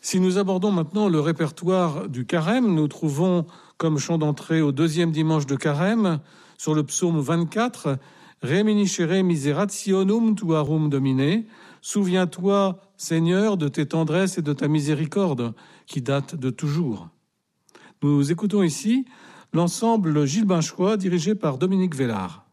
Si nous abordons maintenant le répertoire du carême, nous trouvons comme chant d'entrée au deuxième dimanche de carême, sur le psaume 24, Reminiscere miserationum tuarum Domine, souviens-toi, Seigneur, de tes tendresses et de ta miséricorde, qui datent de toujours. Nous écoutons ici l'ensemble Gilles Binchois, dirigé par Dominique Vellard.